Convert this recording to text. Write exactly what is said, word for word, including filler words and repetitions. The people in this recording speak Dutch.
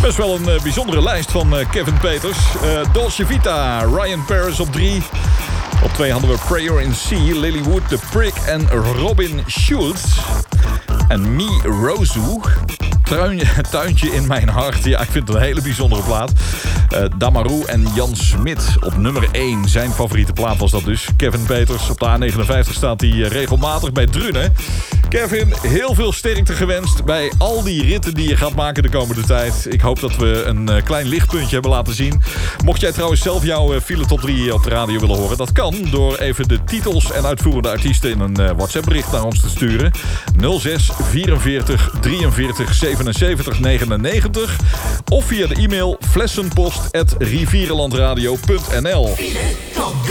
Best wel een uh, bijzondere lijst van uh, Kevin Peters. Uh, Dolce Vita, Ryan Paris op drie. Op twee hadden we Prayer in C, Lilywood, The Prick en Robin Schulz. En Me Rosu, Tuin, Tuintje in mijn hart. Ja, ik vind het een hele bijzondere plaat. Uh, Damaru en Jan Smit op nummer één. Zijn favoriete plaat was dat dus. Kevin Peters op de A negenenvijftig staat hij regelmatig bij Drunen. Kevin, heel veel sterkte gewenst bij al die ritten die je gaat maken de komende tijd. Ik hoop dat we een uh, klein lichtpuntje hebben laten zien. Mocht jij trouwens zelf jouw uh, file top drie op de radio willen horen, dat kan door even de titels en uitvoerende artiesten in een uh, WhatsApp bericht naar ons te sturen. nul zes vierenveertig drieënveertig zevenenzeventig negenennegentig of via de e-mail flessenpost at rivierenlandradio punt n l.